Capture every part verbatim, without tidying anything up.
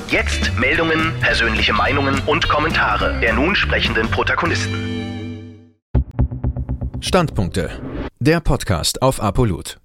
Jetzt Meldungen, persönliche Meinungen und Kommentare der nun sprechenden Protagonisten. Standpunkte. Der Podcast auf Apollut.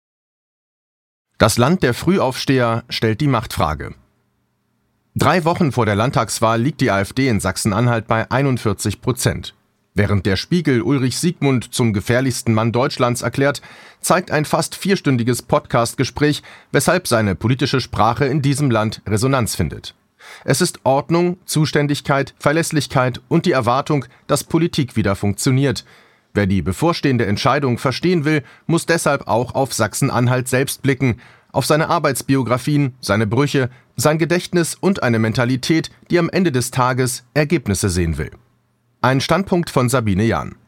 Das Land der Frühaufsteher stellt die Machtfrage. Drei Wochen vor der Landtagswahl liegt die AfD in Sachsen-Anhalt bei einundvierzig Prozent. Während der Spiegel Ulrich Siegmund zum gefährlichsten Mann Deutschlands erklärt, zeigt ein fast vierstündiges Podcast-Gespräch, weshalb seine politische Sprache in diesem Land Resonanz findet. Es ist Ordnung, Zuständigkeit, Verlässlichkeit und die Erwartung, dass Politik wieder funktioniert. Wer die bevorstehende Entscheidung verstehen will, muss deshalb auch auf Sachsen-Anhalt selbst blicken, auf seine Arbeitsbiografien, seine Brüche, sein Gedächtnis und eine Mentalität, die am Ende des Tages Ergebnisse sehen will. Ein Standpunkt von Sabine Jahn.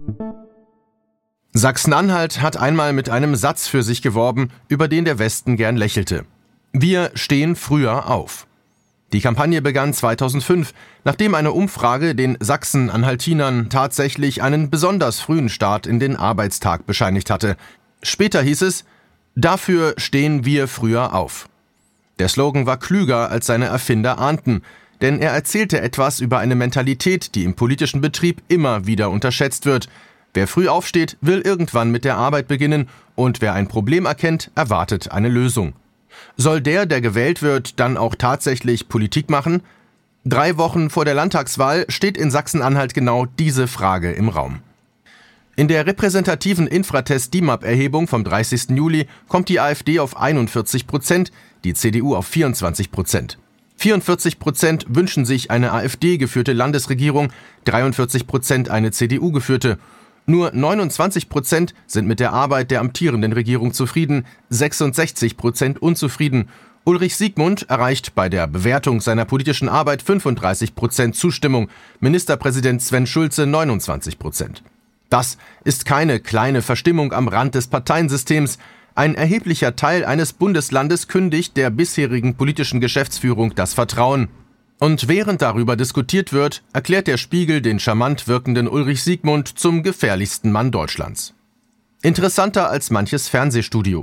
Sachsen-Anhalt hat einmal mit einem Satz für sich geworben, über den der Westen gern lächelte. Wir stehen früher auf. Die Kampagne begann zweitausendfünf, nachdem eine Umfrage den Sachsen-Anhaltinern tatsächlich einen besonders frühen Start in den Arbeitstag bescheinigt hatte. Später hieß es, dafür stehen wir früher auf. Der Slogan war klüger, als seine Erfinder ahnten, denn er erzählte etwas über eine Mentalität, die im politischen Betrieb immer wieder unterschätzt wird. Wer früh aufsteht, will irgendwann mit der Arbeit beginnen und wer ein Problem erkennt, erwartet eine Lösung. Soll der, der gewählt wird, dann auch tatsächlich Politik machen? Drei Wochen vor der Landtagswahl steht in Sachsen-Anhalt genau diese Frage im Raum. In der repräsentativen Infratest D I M A P-Erhebung vom dreißigsten Juli kommt die AfD auf einundvierzig Prozent, die C D U auf vierundzwanzig Prozent. vierundvierzig Prozent wünschen sich eine AfD-geführte Landesregierung, dreiundvierzig Prozent eine C D U-geführte. Nur neunundzwanzig Prozent sind mit der Arbeit der amtierenden Regierung zufrieden, sechsundsechzig Prozent unzufrieden. Ulrich Siegmund erreicht bei der Bewertung seiner politischen Arbeit fünfunddreißig Prozent Zustimmung, Ministerpräsident Sven Schulze neunundzwanzig Prozent. Das ist keine kleine Verstimmung am Rand des Parteiensystems. Ein erheblicher Teil eines Bundeslandes kündigt der bisherigen politischen Geschäftsführung das Vertrauen. Und während darüber diskutiert wird, erklärt der Spiegel den charmant wirkenden Ulrich Siegmund zum gefährlichsten Mann Deutschlands. Interessanter als manches Fernsehstudio.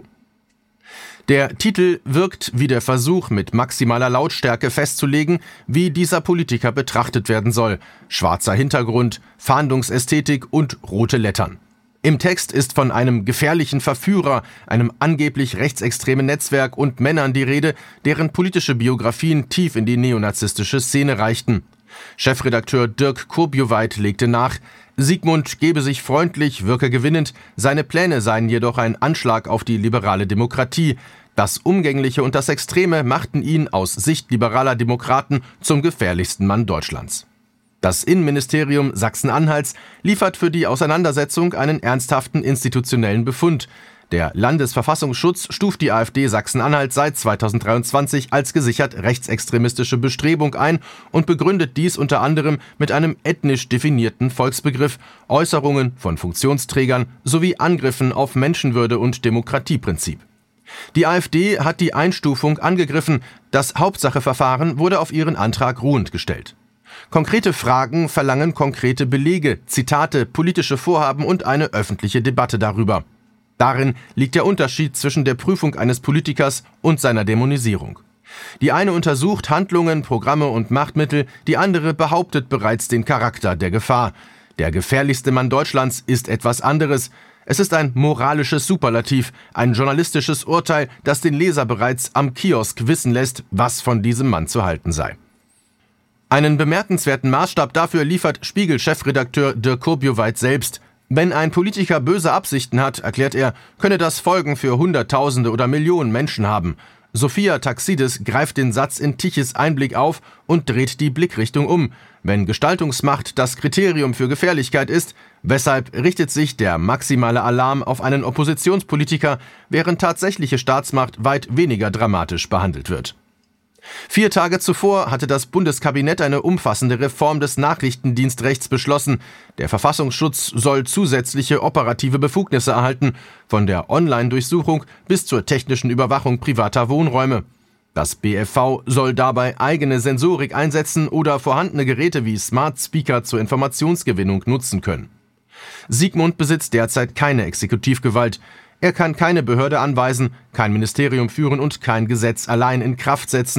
Der Titel wirkt wie der Versuch, mit maximaler Lautstärke festzulegen, wie dieser Politiker betrachtet werden soll. Schwarzer Hintergrund, Fahndungsästhetik und rote Lettern. Im Text ist von einem gefährlichen Verführer, einem angeblich rechtsextremen Netzwerk und Männern die Rede, deren politische Biografien tief in die neonazistische Szene reichten. Chefredakteur Dirk Kurbjuweit legte nach, Siegmund gebe sich freundlich, wirke gewinnend, seine Pläne seien jedoch ein Anschlag auf die liberale Demokratie. Das Umgängliche und das Extreme machten ihn aus Sicht liberaler Demokraten zum gefährlichsten Mann Deutschlands. Das Innenministerium Sachsen-Anhalts liefert für die Auseinandersetzung einen ernsthaften institutionellen Befund. Der Landesverfassungsschutz stuft die AfD Sachsen-Anhalt seit zweitausenddreiundzwanzig als gesichert rechtsextremistische Bestrebung ein und begründet dies unter anderem mit einem ethnisch definierten Volksbegriff, Äußerungen von Funktionsträgern sowie Angriffen auf Menschenwürde und Demokratieprinzip. Die AfD hat die Einstufung angegriffen, das Hauptsacheverfahren wurde auf ihren Antrag ruhend gestellt. Konkrete Fragen verlangen konkrete Belege, Zitate, politische Vorhaben und eine öffentliche Debatte darüber. Darin liegt der Unterschied zwischen der Prüfung eines Politikers und seiner Dämonisierung. Die eine untersucht Handlungen, Programme und Machtmittel, die andere behauptet bereits den Charakter der Gefahr. Der gefährlichste Mann Deutschlands ist etwas anderes. Es ist ein moralisches Superlativ, ein journalistisches Urteil, das den Leser bereits am Kiosk wissen lässt, was von diesem Mann zu halten sei. Einen bemerkenswerten Maßstab dafür liefert Spiegel-Chefredakteur Dirk Kurbjuweit selbst. Wenn ein Politiker böse Absichten hat, erklärt er, könne das Folgen für Hunderttausende oder Millionen Menschen haben. Sophia Taxidis greift den Satz in Tichys Einblick auf und dreht die Blickrichtung um. Wenn Gestaltungsmacht das Kriterium für Gefährlichkeit ist, weshalb richtet sich der maximale Alarm auf einen Oppositionspolitiker, während tatsächliche Staatsmacht weit weniger dramatisch behandelt wird? Vier Tage zuvor hatte das Bundeskabinett eine umfassende Reform des Nachrichtendienstrechts beschlossen. Der Verfassungsschutz soll zusätzliche operative Befugnisse erhalten, von der Online-Durchsuchung bis zur technischen Überwachung privater Wohnräume. Das B F V soll dabei eigene Sensorik einsetzen oder vorhandene Geräte wie Smart Speaker zur Informationsgewinnung nutzen können. Siegmund besitzt derzeit keine Exekutivgewalt. Er kann keine Behörde anweisen, kein Ministerium führen und kein Gesetz allein in Kraft setzen.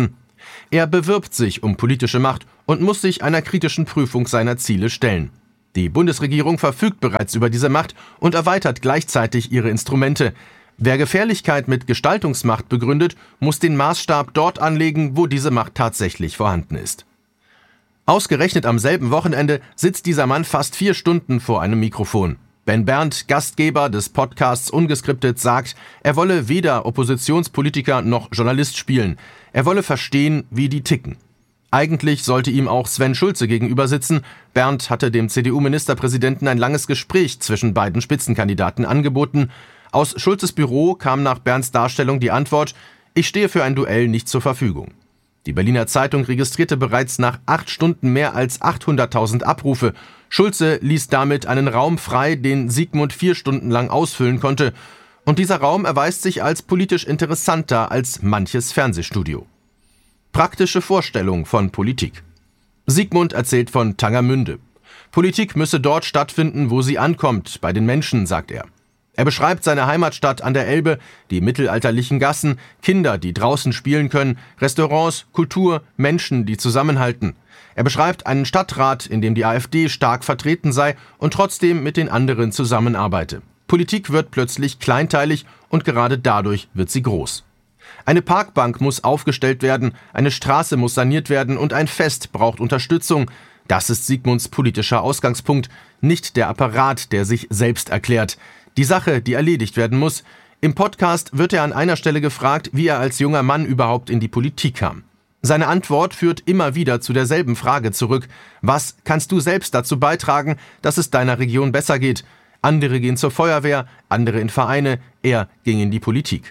Er bewirbt sich um politische Macht und muss sich einer kritischen Prüfung seiner Ziele stellen. Die Bundesregierung verfügt bereits über diese Macht und erweitert gleichzeitig ihre Instrumente. Wer Gefährlichkeit mit Gestaltungsmacht begründet, muss den Maßstab dort anlegen, wo diese Macht tatsächlich vorhanden ist. Ausgerechnet am selben Wochenende sitzt dieser Mann fast vier Stunden vor einem Mikrofon. Ben Berndt, Gastgeber des Podcasts Ungeskriptet, sagt, er wolle weder Oppositionspolitiker noch Journalist spielen. Er wolle verstehen, wie die ticken. Eigentlich sollte ihm auch Sven Schulze gegenüber sitzen. Berndt hatte dem C D U-Ministerpräsidenten ein langes Gespräch zwischen beiden Spitzenkandidaten angeboten. Aus Schulzes Büro kam nach Bernds Darstellung die Antwort: Ich stehe für ein Duell nicht zur Verfügung. Die Berliner Zeitung registrierte bereits nach acht Stunden mehr als achthunderttausend Abrufe. Schulze ließ damit einen Raum frei, den Sigmund vier Stunden lang ausfüllen konnte. Und dieser Raum erweist sich als politisch interessanter als manches Fernsehstudio. Praktische Vorstellung von Politik. Sigmund erzählt von Tangermünde. Politik müsse dort stattfinden, wo sie ankommt, bei den Menschen, sagt er. Er beschreibt seine Heimatstadt an der Elbe, die mittelalterlichen Gassen, Kinder, die draußen spielen können, Restaurants, Kultur, Menschen, die zusammenhalten. Er beschreibt einen Stadtrat, in dem die AfD stark vertreten sei und trotzdem mit den anderen zusammenarbeite. Politik wird plötzlich kleinteilig und gerade dadurch wird sie groß. Eine Parkbank muss aufgestellt werden, eine Straße muss saniert werden und ein Fest braucht Unterstützung. Das ist Sigmunds politischer Ausgangspunkt, nicht der Apparat, der sich selbst erklärt. Die Sache, die erledigt werden muss. Im Podcast wird er an einer Stelle gefragt, wie er als junger Mann überhaupt in die Politik kam. Seine Antwort führt immer wieder zu derselben Frage zurück. Was kannst du selbst dazu beitragen, dass es deiner Region besser geht? Andere gehen zur Feuerwehr, andere in Vereine, er ging in die Politik.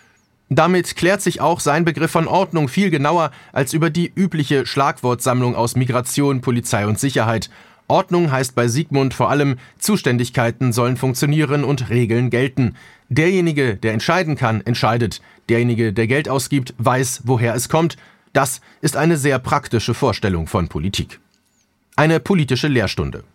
Damit klärt sich auch sein Begriff von Ordnung viel genauer als über die übliche Schlagwortsammlung aus Migration, Polizei und Sicherheit. Ordnung heißt bei Sigmund vor allem, Zuständigkeiten sollen funktionieren und Regeln gelten. Derjenige, der entscheiden kann, entscheidet. Derjenige, der Geld ausgibt, weiß, woher es kommt. Das ist eine sehr praktische Vorstellung von Politik. Eine politische Lehrstunde.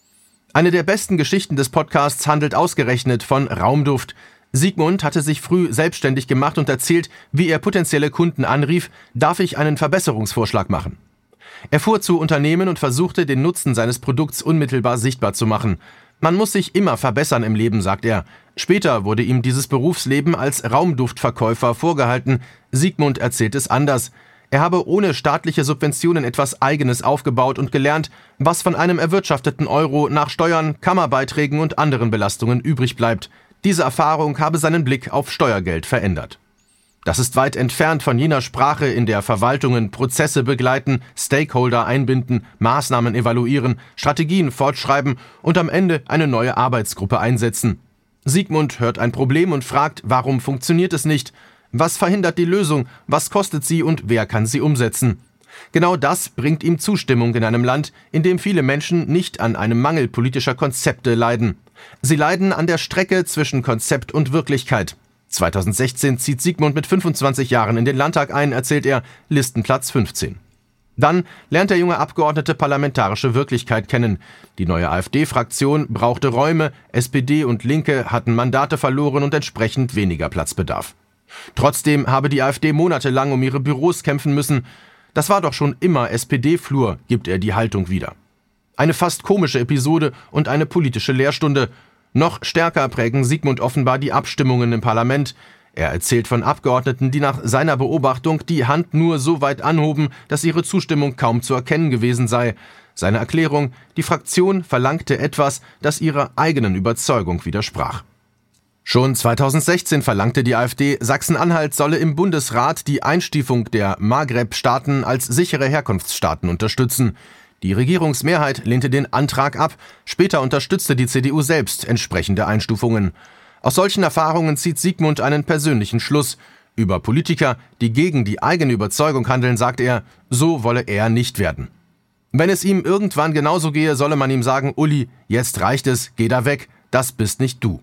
Eine der besten Geschichten des Podcasts handelt ausgerechnet von Raumduft. Sigmund hatte sich früh selbstständig gemacht und erzählt, wie er potenzielle Kunden anrief: Darf ich einen Verbesserungsvorschlag machen? Er fuhr zu Unternehmen und versuchte, den Nutzen seines Produkts unmittelbar sichtbar zu machen. Man muss sich immer verbessern im Leben, sagt er. Später wurde ihm dieses Berufsleben als Raumduftverkäufer vorgehalten. Sigmund erzählt es anders. Er habe ohne staatliche Subventionen etwas Eigenes aufgebaut und gelernt, was von einem erwirtschafteten Euro nach Steuern, Kammerbeiträgen und anderen Belastungen übrig bleibt. Diese Erfahrung habe seinen Blick auf Steuergeld verändert. Das ist weit entfernt von jener Sprache, in der Verwaltungen Prozesse begleiten, Stakeholder einbinden, Maßnahmen evaluieren, Strategien fortschreiben und am Ende eine neue Arbeitsgruppe einsetzen. Sigmund hört ein Problem und fragt, warum funktioniert es nicht? Was verhindert die Lösung? Was kostet sie und wer kann sie umsetzen? Genau das bringt ihm Zustimmung in einem Land, in dem viele Menschen nicht an einem Mangel politischer Konzepte leiden. Sie leiden an der Strecke zwischen Konzept und Wirklichkeit. zweitausendsechzehn zieht Sigmund mit fünfundzwanzig Jahren in den Landtag ein, erzählt er, Listenplatz fünfzehn. Dann lernt der junge Abgeordnete parlamentarische Wirklichkeit kennen. Die neue AfD-Fraktion brauchte Räume, S P D und Linke hatten Mandate verloren und entsprechend weniger Platzbedarf. Trotzdem habe die AfD monatelang um ihre Büros kämpfen müssen. Das war doch schon immer S P D-Flur, gibt er die Haltung wieder. Eine fast komische Episode und eine politische Lehrstunde. Noch stärker prägen Sigmund offenbar die Abstimmungen im Parlament. Er erzählt von Abgeordneten, die nach seiner Beobachtung die Hand nur so weit anhoben, dass ihre Zustimmung kaum zu erkennen gewesen sei. Seine Erklärung: Die Fraktion verlangte etwas, das ihrer eigenen Überzeugung widersprach. Schon zweitausendsechzehn verlangte die AfD, Sachsen-Anhalt solle im Bundesrat die Einstufung der Maghreb-Staaten als sichere Herkunftsstaaten unterstützen. Die Regierungsmehrheit lehnte den Antrag ab. Später unterstützte die C D U selbst entsprechende Einstufungen. Aus solchen Erfahrungen zieht Sigmund einen persönlichen Schluss. Über Politiker, die gegen die eigene Überzeugung handeln, sagt er, so wolle er nicht werden. Wenn es ihm irgendwann genauso gehe, solle man ihm sagen: Uli, jetzt reicht es, geh da weg, das bist nicht du.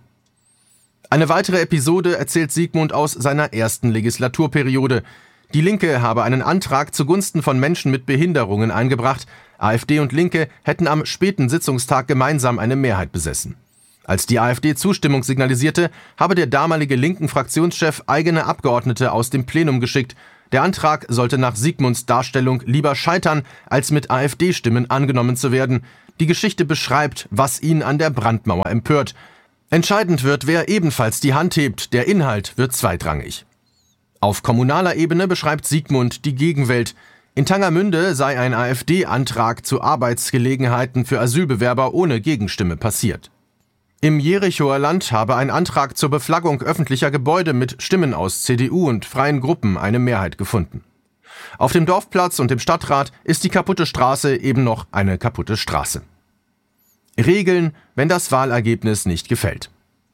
Eine weitere Episode erzählt Sigmund aus seiner ersten Legislaturperiode. Die Linke habe einen Antrag zugunsten von Menschen mit Behinderungen eingebracht. AfD und Linke hätten am späten Sitzungstag gemeinsam eine Mehrheit besessen. Als die AfD Zustimmung signalisierte, habe der damalige linken Fraktionschef eigene Abgeordnete aus dem Plenum geschickt. Der Antrag sollte nach Siegmunds Darstellung lieber scheitern, als mit AfD-Stimmen angenommen zu werden. Die Geschichte beschreibt, was ihn an der Brandmauer empört. Entscheidend wird, wer ebenfalls die Hand hebt, der Inhalt wird zweitrangig. Auf kommunaler Ebene beschreibt Siegmund die Gegenwelt. In Tangermünde sei ein AfD-Antrag zu Arbeitsgelegenheiten für Asylbewerber ohne Gegenstimme passiert. Im Jerichoer Land habe ein Antrag zur Beflaggung öffentlicher Gebäude mit Stimmen aus C D U und freien Gruppen eine Mehrheit gefunden. Auf dem Dorfplatz und im Stadtrat ist die kaputte Straße eben noch eine kaputte Straße. Regeln, wenn das Wahlergebnis nicht gefällt.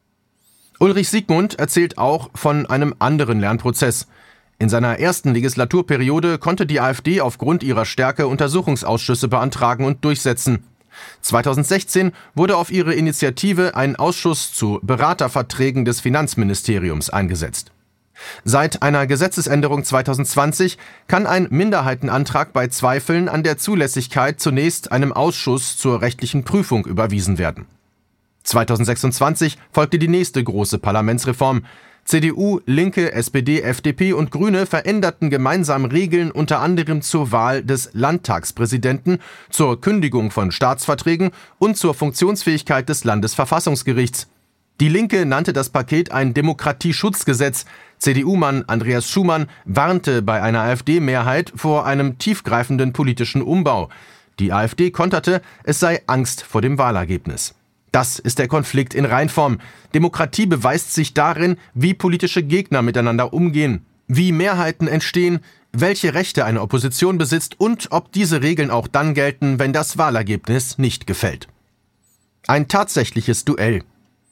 Ulrich Siegmund erzählt auch von einem anderen Lernprozess. In seiner ersten Legislaturperiode konnte die AfD aufgrund ihrer Stärke Untersuchungsausschüsse beantragen und durchsetzen. zweitausendsechzehn wurde auf ihre Initiative ein Ausschuss zu Beraterverträgen des Finanzministeriums eingesetzt. Seit einer Gesetzesänderung zweitausendzwanzig kann ein Minderheitenantrag bei Zweifeln an der Zulässigkeit zunächst einem Ausschuss zur rechtlichen Prüfung überwiesen werden. zweitausendsechsundzwanzig folgte die nächste große Parlamentsreform. C D U, Linke, S P D, F D P und Grüne veränderten gemeinsam Regeln unter anderem zur Wahl des Landtagspräsidenten, zur Kündigung von Staatsverträgen und zur Funktionsfähigkeit des Landesverfassungsgerichts. Die Linke nannte das Paket ein Demokratieschutzgesetz. C D U-Mann Andreas Schumann warnte bei einer AfD-Mehrheit vor einem tiefgreifenden politischen Umbau. Die AfD konterte, es sei Angst vor dem Wahlergebnis. Das ist der Konflikt in Reinform. Demokratie beweist sich darin, wie politische Gegner miteinander umgehen, wie Mehrheiten entstehen, welche Rechte eine Opposition besitzt und ob diese Regeln auch dann gelten, wenn das Wahlergebnis nicht gefällt. Ein tatsächliches Duell.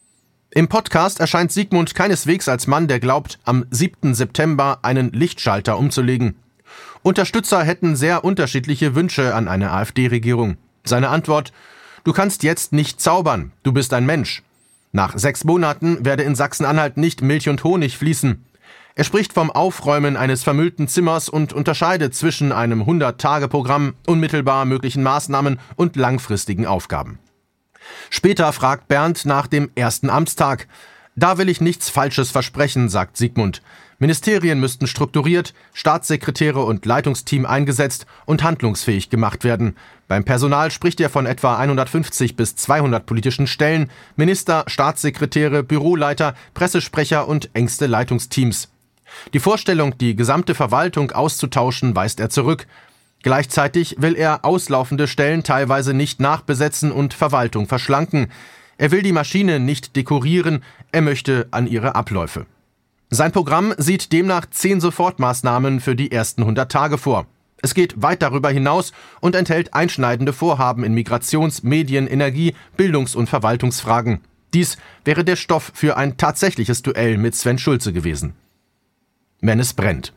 Im Podcast erscheint Siegmund keineswegs als Mann, der glaubt, am siebten September einen Lichtschalter umzulegen. Unterstützer hätten sehr unterschiedliche Wünsche an eine AfD-Regierung. Seine Antwort: Du kannst jetzt nicht zaubern, du bist ein Mensch. Nach sechs Monaten werde in Sachsen-Anhalt nicht Milch und Honig fließen. Er spricht vom Aufräumen eines vermüllten Zimmers und unterscheidet zwischen einem hundert-Tage-Programm, unmittelbar möglichen Maßnahmen und langfristigen Aufgaben. Später fragt Bernd nach dem ersten Amtstag. Da will ich nichts Falsches versprechen, sagt Siegmund. Ministerien müssten strukturiert, Staatssekretäre und Leitungsteam eingesetzt und handlungsfähig gemacht werden. Beim Personal spricht er von etwa hundertfünfzig bis zweihundert politischen Stellen, Minister, Staatssekretäre, Büroleiter, Pressesprecher und engste Leitungsteams. Die Vorstellung, die gesamte Verwaltung auszutauschen, weist er zurück. Gleichzeitig will er auslaufende Stellen teilweise nicht nachbesetzen und Verwaltung verschlanken. Er will die Maschine nicht dekorieren, er möchte an ihre Abläufe. Sein Programm sieht demnach zehn Sofortmaßnahmen für die ersten hundert Tage vor. Es geht weit darüber hinaus und enthält einschneidende Vorhaben in Migrations-, Medien-, Energie-, Bildungs- und Verwaltungsfragen. Dies wäre der Stoff für ein tatsächliches Duell mit Sven Schulze gewesen. Wenn es brennt.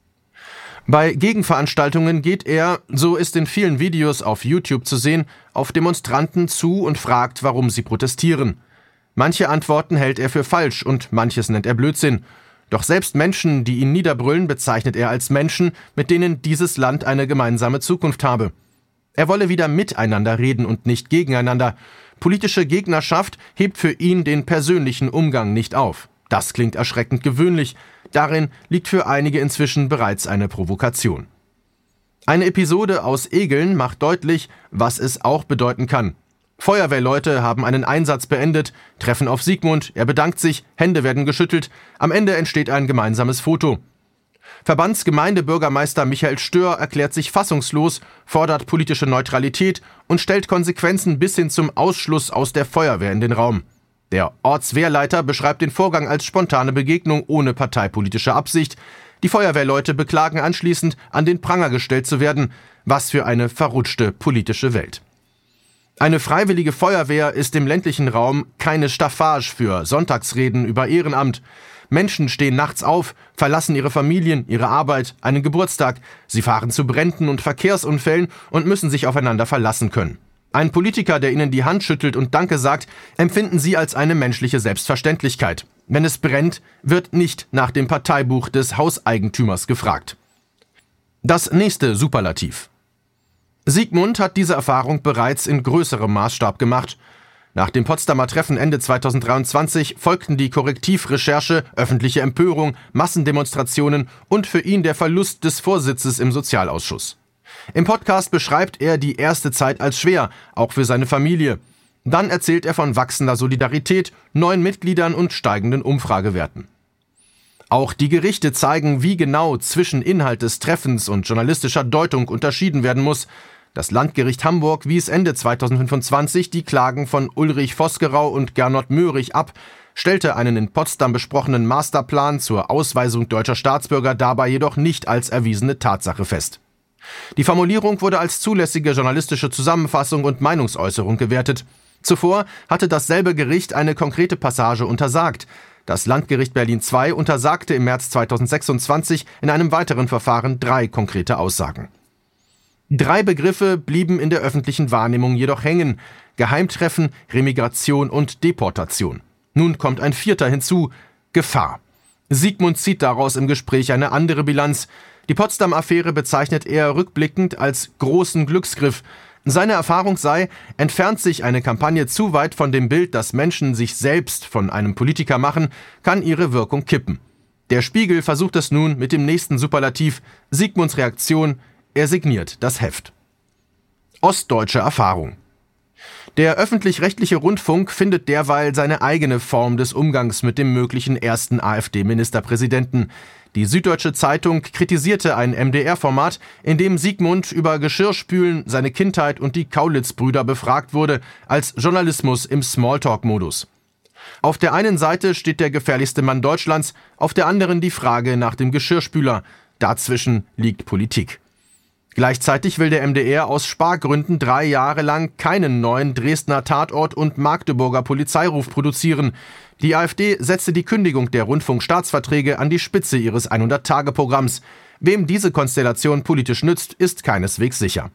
Bei Gegenveranstaltungen geht er, so ist in vielen Videos auf YouTube zu sehen, auf Demonstranten zu und fragt, warum sie protestieren. Manche Antworten hält er für falsch und manches nennt er Blödsinn. Doch selbst Menschen, die ihn niederbrüllen, bezeichnet er als Menschen, mit denen dieses Land eine gemeinsame Zukunft habe. Er wolle wieder miteinander reden und nicht gegeneinander. Politische Gegnerschaft hebt für ihn den persönlichen Umgang nicht auf. Das klingt erschreckend gewöhnlich. Darin liegt für einige inzwischen bereits eine Provokation. Eine Episode aus Egeln macht deutlich, was es auch bedeuten kann. Feuerwehrleute haben einen Einsatz beendet, treffen auf Siegmund, er bedankt sich, Hände werden geschüttelt, am Ende entsteht ein gemeinsames Foto. Verbandsgemeindebürgermeister Michael Stör erklärt sich fassungslos, fordert politische Neutralität und stellt Konsequenzen bis hin zum Ausschluss aus der Feuerwehr in den Raum. Der Ortswehrleiter beschreibt den Vorgang als spontane Begegnung ohne parteipolitische Absicht. Die Feuerwehrleute beklagen anschließend, an den Pranger gestellt zu werden. Was für eine verrutschte politische Welt. Eine freiwillige Feuerwehr ist im ländlichen Raum keine Staffage für Sonntagsreden über Ehrenamt. Menschen stehen nachts auf, verlassen ihre Familien, ihre Arbeit, einen Geburtstag. Sie fahren zu Bränden und Verkehrsunfällen und müssen sich aufeinander verlassen können. Ein Politiker, der ihnen die Hand schüttelt und Danke sagt, empfinden sie als eine menschliche Selbstverständlichkeit. Wenn es brennt, wird nicht nach dem Parteibuch des Hauseigentümers gefragt. Das nächste Superlativ. Siegmund hat diese Erfahrung bereits in größerem Maßstab gemacht. Nach dem Potsdamer Treffen Ende zweitausenddreiundzwanzig folgten die Korrektivrecherche, öffentliche Empörung, Massendemonstrationen und für ihn der Verlust des Vorsitzes im Sozialausschuss. Im Podcast beschreibt er die erste Zeit als schwer, auch für seine Familie. Dann erzählt er von wachsender Solidarität, neuen Mitgliedern und steigenden Umfragewerten. Auch die Gerichte zeigen, wie genau zwischen Inhalt des Treffens und journalistischer Deutung unterschieden werden muss. Das Landgericht Hamburg wies Ende zweitausendfünfundzwanzig die Klagen von Ulrich Vosgerau und Gernot Möhrig ab, stellte einen in Potsdam besprochenen Masterplan zur Ausweisung deutscher Staatsbürger dabei jedoch nicht als erwiesene Tatsache fest. Die Formulierung wurde als zulässige journalistische Zusammenfassung und Meinungsäußerung gewertet. Zuvor hatte dasselbe Gericht eine konkrete Passage untersagt. Das Landgericht Berlin zwei untersagte im März zweitausendsechsundzwanzig in einem weiteren Verfahren drei konkrete Aussagen. Drei Begriffe blieben in der öffentlichen Wahrnehmung jedoch hängen: Geheimtreffen, Remigration und Deportation. Nun kommt ein vierter hinzu: Gefahr. Sigmund zieht daraus im Gespräch eine andere Bilanz. Die Potsdam-Affäre bezeichnet er rückblickend als großen Glücksgriff. Seine Erfahrung sei, entfernt sich eine Kampagne zu weit von dem Bild, dass Menschen sich selbst von einem Politiker machen, kann ihre Wirkung kippen. Der Spiegel versucht es nun mit dem nächsten Superlativ: Sigmunds Reaktion. Er signiert das Heft. Ostdeutsche Erfahrung. Der öffentlich-rechtliche Rundfunk findet derweil seine eigene Form des Umgangs mit dem möglichen ersten AfD-Ministerpräsidenten. Die Süddeutsche Zeitung kritisierte ein M D R-Format, in dem Sigmund über Geschirrspülen, seine Kindheit und die Kaulitz-Brüder befragt wurde, als Journalismus im Smalltalk-Modus. Auf der einen Seite steht der gefährlichste Mann Deutschlands, auf der anderen die Frage nach dem Geschirrspüler. Dazwischen liegt Politik. Gleichzeitig will der M D R aus Spargründen drei Jahre lang keinen neuen Dresdner Tatort und Magdeburger Polizeiruf produzieren. Die AfD setzte die Kündigung der Rundfunkstaatsverträge an die Spitze ihres hundert-Tage-Programms. Wem diese Konstellation politisch nützt, ist keineswegs sicher.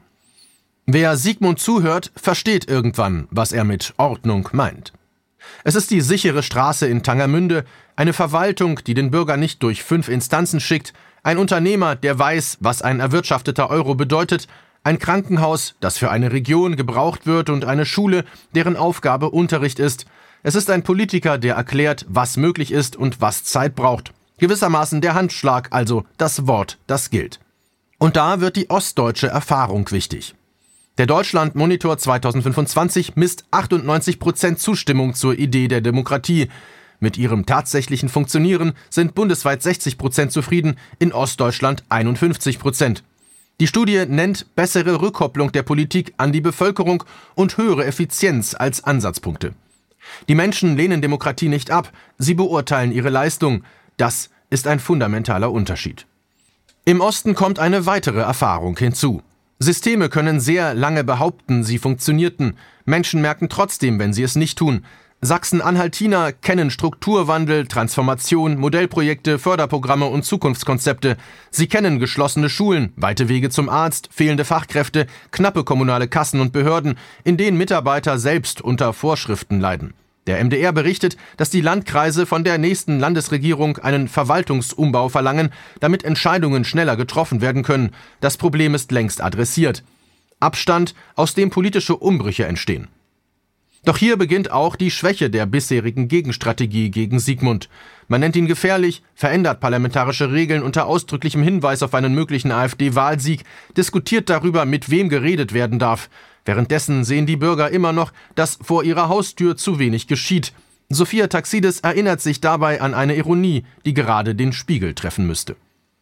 Wer Sigmund zuhört, versteht irgendwann, was er mit Ordnung meint. Es ist die sichere Straße in Tangermünde, eine Verwaltung, die den Bürger nicht durch fünf Instanzen schickt, ein Unternehmer, der weiß, was ein erwirtschafteter Euro bedeutet, ein Krankenhaus, das für eine Region gebraucht wird und eine Schule, deren Aufgabe Unterricht ist. Es ist ein Politiker, der erklärt, was möglich ist und was Zeit braucht. Gewissermaßen der Handschlag, also das Wort, das gilt. Und da wird die ostdeutsche Erfahrung wichtig. Der Deutschland-Monitor zweitausendfünfundzwanzig misst achtundneunzig Prozent Zustimmung zur Idee der Demokratie. Mit ihrem tatsächlichen Funktionieren sind bundesweit sechzig Prozent zufrieden, in Ostdeutschland einundfünfzig Prozent. Die Studie nennt bessere Rückkopplung der Politik an die Bevölkerung und höhere Effizienz als Ansatzpunkte. Die Menschen lehnen Demokratie nicht ab, sie beurteilen ihre Leistung. Das ist ein fundamentaler Unterschied. Im Osten kommt eine weitere Erfahrung hinzu. Systeme können sehr lange behaupten, sie funktionierten. Menschen merken trotzdem, wenn sie es nicht tun. Sachsen-Anhaltiner kennen Strukturwandel, Transformation, Modellprojekte, Förderprogramme und Zukunftskonzepte. Sie kennen geschlossene Schulen, weite Wege zum Arzt, fehlende Fachkräfte, knappe kommunale Kassen und Behörden, in denen Mitarbeiter selbst unter Vorschriften leiden. Der M D R berichtet, dass die Landkreise von der nächsten Landesregierung einen Verwaltungsumbau verlangen, damit Entscheidungen schneller getroffen werden können. Das Problem ist längst adressiert. Abstand, aus dem politische Umbrüche entstehen. Doch hier beginnt auch die Schwäche der bisherigen Gegenstrategie gegen Sigmund. Man nennt ihn gefährlich, verändert parlamentarische Regeln unter ausdrücklichem Hinweis auf einen möglichen AfD-Wahlsieg, diskutiert darüber, mit wem geredet werden darf. Währenddessen sehen die Bürger immer noch, dass vor ihrer Haustür zu wenig geschieht. Sophia Taxidis erinnert sich dabei an eine Ironie, die gerade den Spiegel treffen müsste.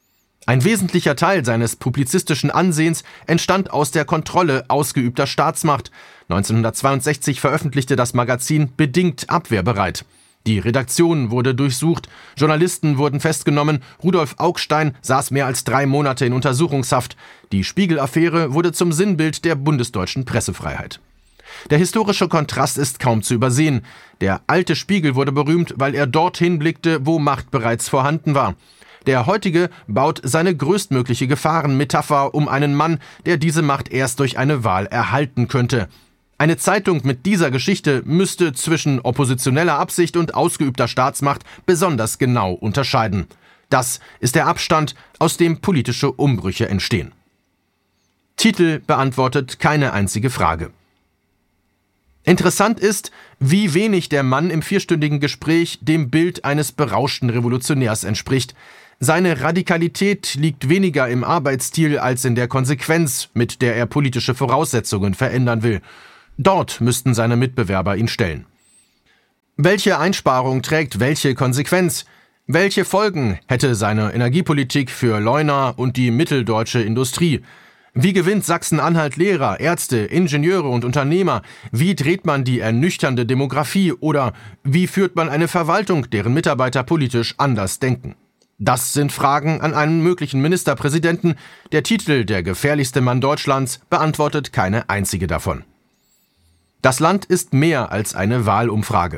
Ein wesentlicher Teil seines publizistischen Ansehens entstand aus der Kontrolle ausgeübter Staatsmacht. neunzehnhundertzweiundsechzig veröffentlichte das Magazin Bedingt abwehrbereit. Die Redaktion wurde durchsucht, Journalisten wurden festgenommen, Rudolf Augstein saß mehr als drei Monate in Untersuchungshaft. Die Spiegel-Affäre wurde zum Sinnbild der bundesdeutschen Pressefreiheit. Der historische Kontrast ist kaum zu übersehen. Der alte Spiegel wurde berühmt, weil er dorthin blickte, wo Macht bereits vorhanden war. Der heutige baut seine größtmögliche Gefahrenmetapher um einen Mann, der diese Macht erst durch eine Wahl erhalten könnte. Eine Zeitung mit dieser Geschichte müsste zwischen oppositioneller Absicht und ausgeübter Staatsmacht besonders genau unterscheiden. Das ist der Abstand, aus dem politische Umbrüche entstehen. Titel beantwortet keine einzige Frage. Interessant ist, wie wenig der Mann im vierstündigen Gespräch dem Bild eines berauschten Revolutionärs entspricht. Seine Radikalität liegt weniger im Arbeitsstil als in der Konsequenz, mit der er politische Voraussetzungen verändern will. Dort müssten seine Mitbewerber ihn stellen. Welche Einsparung trägt welche Konsequenz? Welche Folgen hätte seine Energiepolitik für Leuna und die mitteldeutsche Industrie? Wie gewinnt Sachsen-Anhalt Lehrer, Ärzte, Ingenieure und Unternehmer? Wie dreht man die ernüchternde Demografie? Oder wie führt man eine Verwaltung, deren Mitarbeiter politisch anders denken? Das sind Fragen an einen möglichen Ministerpräsidenten. Der Titel »Der gefährlichste Mann Deutschlands« beantwortet keine einzige davon. Das Land ist mehr als eine Wahlumfrage.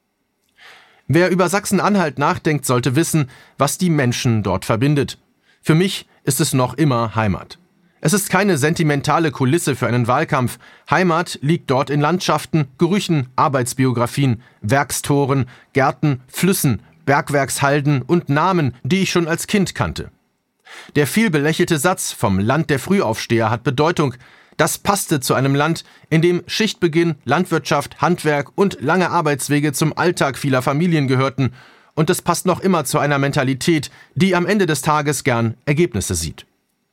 Wer über Sachsen-Anhalt nachdenkt, sollte wissen, was die Menschen dort verbindet. Für mich ist es noch immer Heimat. Es ist keine sentimentale Kulisse für einen Wahlkampf. Heimat liegt dort in Landschaften, Gerüchen, Arbeitsbiografien, Werkstoren, Gärten, Flüssen, Bergwerkshalden und Namen, die ich schon als Kind kannte. Der viel belächelte Satz vom Land der Frühaufsteher hat Bedeutung. Das passte zu einem Land, in dem Schichtbeginn, Landwirtschaft, Handwerk und lange Arbeitswege zum Alltag vieler Familien gehörten. Und es passt noch immer zu einer Mentalität, die am Ende des Tages gern Ergebnisse sieht.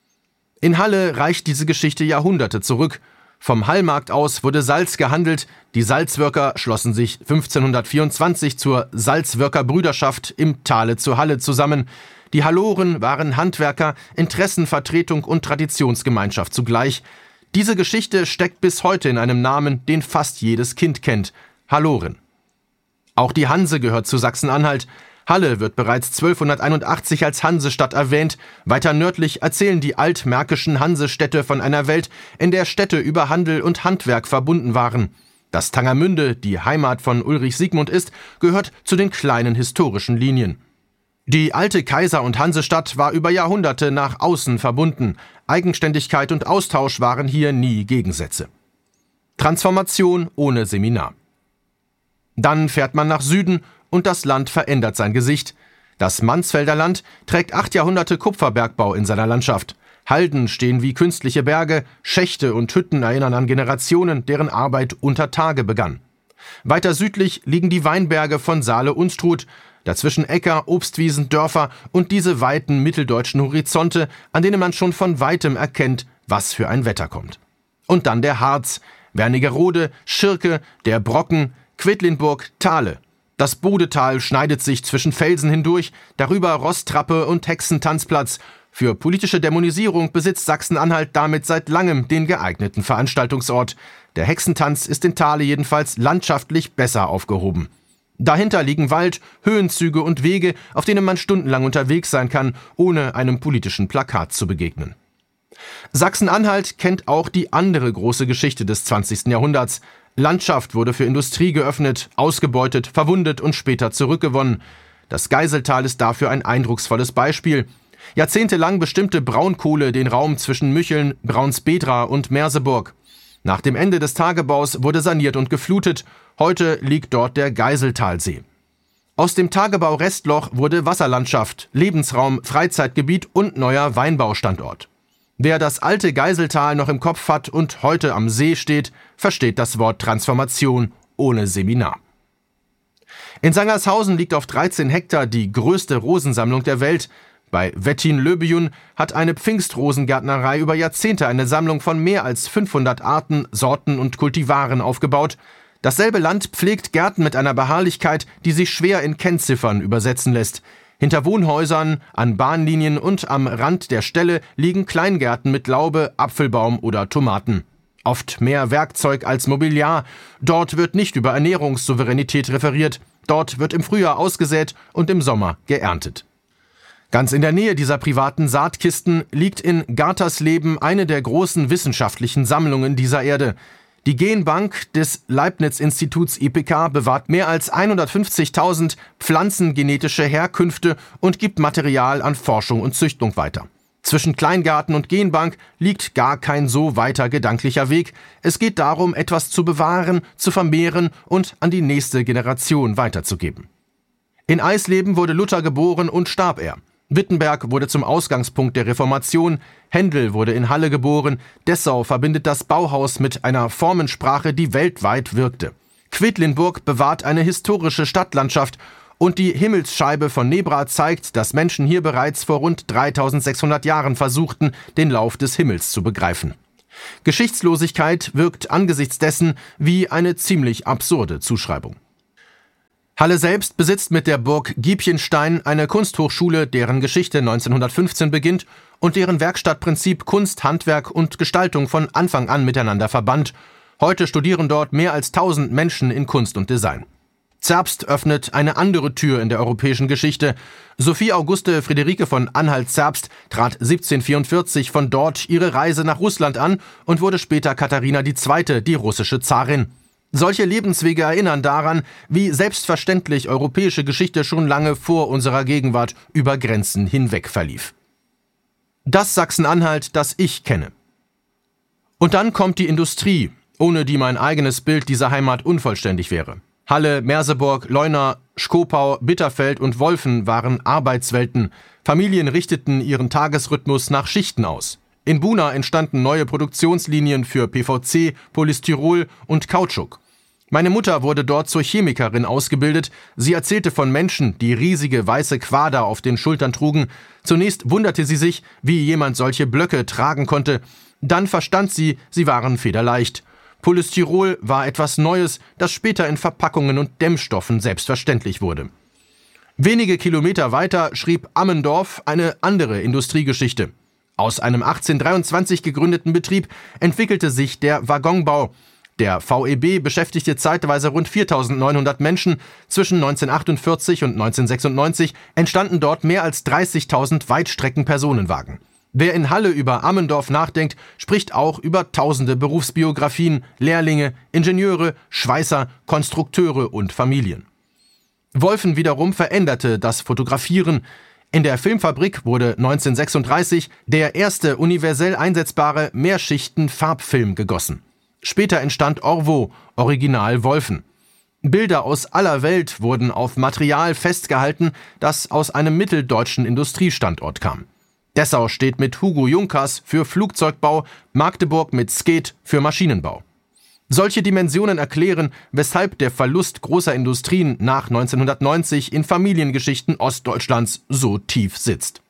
In Halle reicht diese Geschichte Jahrhunderte zurück. Vom Hallmarkt aus wurde Salz gehandelt, die Salzwirker schlossen sich fünfzehnhundertvierundzwanzig zur Salzwirker Brüderschaft im Tale zu Halle zusammen. Die Halloren waren Handwerker, Interessenvertretung und Traditionsgemeinschaft zugleich. Diese Geschichte steckt bis heute in einem Namen, den fast jedes Kind kennt: Halloren. Auch die Hanse gehört zu Sachsen-Anhalt. Halle wird bereits zwölfhunderteinundachtzig als Hansestadt erwähnt. Weiter nördlich erzählen die altmärkischen Hansestädte von einer Welt, in der Städte über Handel und Handwerk verbunden waren. Dass Tangermünde die Heimat von Ulrich Siegmund ist, gehört zu den kleinen historischen Linien. Die alte Kaiser- und Hansestadt war über Jahrhunderte nach außen verbunden. Eigenständigkeit und Austausch waren hier nie Gegensätze. Transformation ohne Seminar. Dann fährt man nach Süden und das Land verändert sein Gesicht. Das Mansfelder Land trägt acht Jahrhunderte Kupferbergbau in seiner Landschaft. Halden stehen wie künstliche Berge, Schächte und Hütten erinnern an Generationen, deren Arbeit unter Tage begann. Weiter südlich liegen die Weinberge von Saale-Unstrut, dazwischen Äcker, Obstwiesen, Dörfer und diese weiten mitteldeutschen Horizonte, an denen man schon von Weitem erkennt, was für ein Wetter kommt. Und dann der Harz, Wernigerode, Schirke, der Brocken, Quedlinburg, Thale. Das Bodetal schneidet sich zwischen Felsen hindurch, darüber Rostrrappe und Hexentanzplatz. Für politische Dämonisierung besitzt Sachsen-Anhalt damit seit langem den geeigneten Veranstaltungsort. Der Hexentanz ist in Thale jedenfalls landschaftlich besser aufgehoben. Dahinter liegen Wald, Höhenzüge und Wege, auf denen man stundenlang unterwegs sein kann, ohne einem politischen Plakat zu begegnen. Sachsen-Anhalt kennt auch die andere große Geschichte des zwanzigsten Jahrhunderts. Landschaft wurde für Industrie geöffnet, ausgebeutet, verwundet und später zurückgewonnen. Das Geiseltal ist dafür ein eindrucksvolles Beispiel. Jahrzehntelang bestimmte Braunkohle den Raum zwischen Mücheln, Braunsbedra und Merseburg. Nach dem Ende des Tagebaus wurde saniert und geflutet. Heute liegt dort der Geiseltalsee. Aus dem Tagebau-Restloch wurde Wasserlandschaft, Lebensraum, Freizeitgebiet und neuer Weinbaustandort. Wer das alte Geiseltal noch im Kopf hat und heute am See steht, versteht das Wort Transformation ohne Seminar. In Sangershausen liegt auf dreizehn Hektar die größte Rosensammlung der Welt. Bei Wettin-Löbejun hat eine Pfingstrosengärtnerei über Jahrzehnte eine Sammlung von mehr als fünfhundert Arten, Sorten und Kultivaren aufgebaut. Dasselbe Land pflegt Gärten mit einer Beharrlichkeit, die sich schwer in Kennziffern übersetzen lässt. Hinter Wohnhäusern, an Bahnlinien und am Rand der Ställe liegen Kleingärten mit Laube, Apfelbaum oder Tomaten. Oft mehr Werkzeug als Mobiliar. Dort wird nicht über Ernährungssouveränität referiert. Dort wird im Frühjahr ausgesät und im Sommer geerntet. Ganz in der Nähe dieser privaten Saatkisten liegt in Gartersleben eine der großen wissenschaftlichen Sammlungen dieser Erde. Die Genbank des Leibniz-Instituts I P K bewahrt mehr als hundertfünfzigtausend pflanzengenetische Herkünfte und gibt Material an Forschung und Züchtung weiter. Zwischen Kleingarten und Genbank liegt gar kein so weiter gedanklicher Weg. Es geht darum, etwas zu bewahren, zu vermehren und an die nächste Generation weiterzugeben. In Eisleben wurde Luther geboren und starb er. Wittenberg wurde zum Ausgangspunkt der Reformation, Händel wurde in Halle geboren, Dessau verbindet das Bauhaus mit einer Formensprache, die weltweit wirkte. Quedlinburg bewahrt eine historische Stadtlandschaft und die Himmelsscheibe von Nebra zeigt, dass Menschen hier bereits vor rund dreitausendsechshundert Jahren versuchten, den Lauf des Himmels zu begreifen. Geschichtslosigkeit wirkt angesichts dessen wie eine ziemlich absurde Zuschreibung. Halle selbst besitzt mit der Burg Giebchenstein eine Kunsthochschule, deren Geschichte neunzehnhundertfünfzehn beginnt und deren Werkstattprinzip Kunst, Handwerk und Gestaltung von Anfang an miteinander verband. Heute studieren dort mehr als tausend Menschen in Kunst und Design. Zerbst öffnet eine andere Tür in der europäischen Geschichte. Sophie Auguste Friederike von Anhalt-Zerbst trat siebzehnhundertvierundvierzig von dort ihre Reise nach Russland an und wurde später Katharina die Zweite, die russische Zarin. Solche Lebenswege erinnern daran, wie selbstverständlich europäische Geschichte schon lange vor unserer Gegenwart über Grenzen hinweg verlief. Das Sachsen-Anhalt, das ich kenne. Und dann kommt die Industrie, ohne die mein eigenes Bild dieser Heimat unvollständig wäre. Halle, Merseburg, Leuna, Schkopau, Bitterfeld und Wolfen waren Arbeitswelten. Familien richteten ihren Tagesrhythmus nach Schichten aus. In Buna entstanden neue Produktionslinien für P V C, Polystyrol und Kautschuk. Meine Mutter wurde dort zur Chemikerin ausgebildet. Sie erzählte von Menschen, die riesige weiße Quader auf den Schultern trugen. Zunächst wunderte sie sich, wie jemand solche Blöcke tragen konnte. Dann verstand sie, sie waren federleicht. Polystyrol war etwas Neues, das später in Verpackungen und Dämmstoffen selbstverständlich wurde. Wenige Kilometer weiter schrieb Ammendorf eine andere Industriegeschichte. Aus einem achtzehnhundertdreiundzwanzig gegründeten Betrieb entwickelte sich der Waggonbau. Der V E B beschäftigte zeitweise rund viertausendneunhundert Menschen. Zwischen neunzehnhundertachtundvierzig und neunzehnhundertsechsundneunzig entstanden dort mehr als dreißigtausend Weitstrecken-Personenwagen. Wer in Halle über Ammendorf nachdenkt, spricht auch über tausende Berufsbiografien, Lehrlinge, Ingenieure, Schweißer, Konstrukteure und Familien. Wolfen wiederum veränderte das Fotografieren. In der Filmfabrik wurde neunzehnhundertsechsunddreißig der erste universell einsetzbare Mehrschichten-Farbfilm gegossen. Später entstand Orwo, Original Wolfen. Bilder aus aller Welt wurden auf Material festgehalten, das aus einem mitteldeutschen Industriestandort kam. Dessau steht mit Hugo Junkers für Flugzeugbau, Magdeburg mit Skeet für Maschinenbau. Solche Dimensionen erklären, weshalb der Verlust großer Industrien nach neunzehnhundertneunzig in Familiengeschichten Ostdeutschlands so tief sitzt.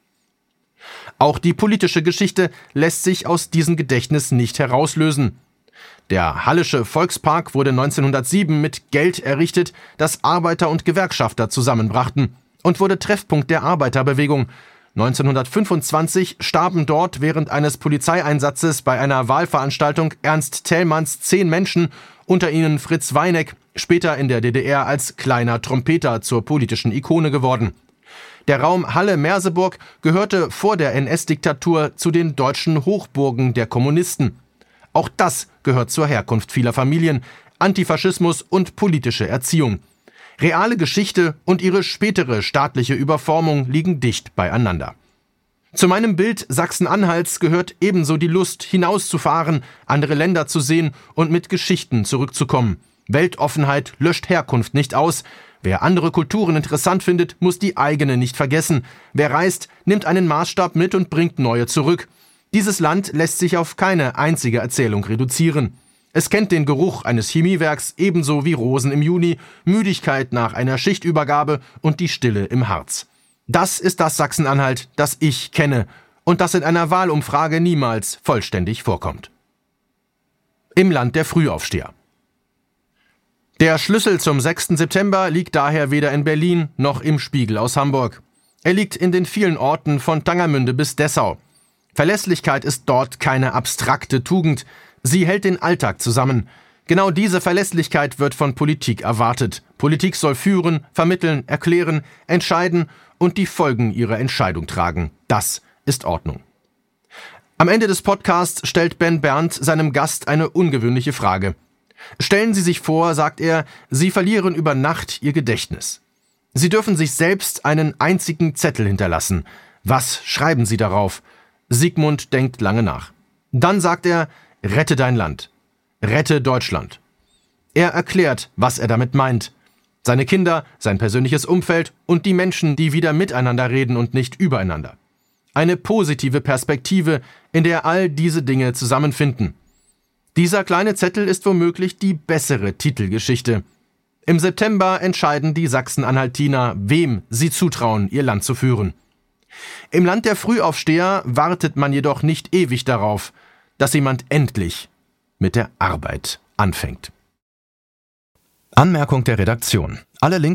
Auch die politische Geschichte lässt sich aus diesem Gedächtnis nicht herauslösen. Der Hallische Volkspark wurde neunzehnhundertsieben mit Geld errichtet, das Arbeiter und Gewerkschafter zusammenbrachten, und wurde Treffpunkt der Arbeiterbewegung. neunzehnhundertfünfundzwanzig starben dort während eines Polizeieinsatzes bei einer Wahlveranstaltung Ernst Thälmanns zehn Menschen, unter ihnen Fritz Weineck, später in der D D R als kleiner Trompeter zur politischen Ikone geworden. Der Raum Halle-Merseburg gehörte vor der N S-Diktatur zu den deutschen Hochburgen der Kommunisten. Auch das gehört zur Herkunft vieler Familien, Antifaschismus und politische Erziehung. Reale Geschichte und ihre spätere staatliche Überformung liegen dicht beieinander. Zu meinem Bild Sachsen-Anhalts gehört ebenso die Lust, hinauszufahren, andere Länder zu sehen und mit Geschichten zurückzukommen. Weltoffenheit löscht Herkunft nicht aus. Wer andere Kulturen interessant findet, muss die eigene nicht vergessen. Wer reist, nimmt einen Maßstab mit und bringt neue zurück. Dieses Land lässt sich auf keine einzige Erzählung reduzieren. Es kennt den Geruch eines Chemiewerks ebenso wie Rosen im Juni, Müdigkeit nach einer Schichtübergabe und die Stille im Harz. Das ist das Sachsen-Anhalt, das ich kenne und das in einer Wahlumfrage niemals vollständig vorkommt. Im Land der Frühaufsteher. Der Schlüssel zum sechsten September liegt daher weder in Berlin noch im Spiegel aus Hamburg. Er liegt in den vielen Orten von Tangermünde bis Dessau. Verlässlichkeit ist dort keine abstrakte Tugend. Sie hält den Alltag zusammen. Genau diese Verlässlichkeit wird von Politik erwartet. Politik soll führen, vermitteln, erklären, entscheiden und die Folgen ihrer Entscheidung tragen. Das ist Ordnung. Am Ende des Podcasts stellt Ben Berndt seinem Gast eine ungewöhnliche Frage. Stellen Sie sich vor, sagt er, Sie verlieren über Nacht Ihr Gedächtnis. Sie dürfen sich selbst einen einzigen Zettel hinterlassen. Was schreiben Sie darauf? Sigmund denkt lange nach. Dann sagt er, rette dein Land. Rette Deutschland. Er erklärt, was er damit meint. Seine Kinder, sein persönliches Umfeld und die Menschen, die wieder miteinander reden und nicht übereinander. Eine positive Perspektive, in der all diese Dinge zusammenfinden. Dieser kleine Zettel ist womöglich die bessere Titelgeschichte. Im September entscheiden die Sachsen-Anhaltiner, wem sie zutrauen, ihr Land zu führen. Im Land der Frühaufsteher wartet man jedoch nicht ewig darauf, dass jemand endlich mit der Arbeit anfängt. Anmerkung der Redaktion. Alle Links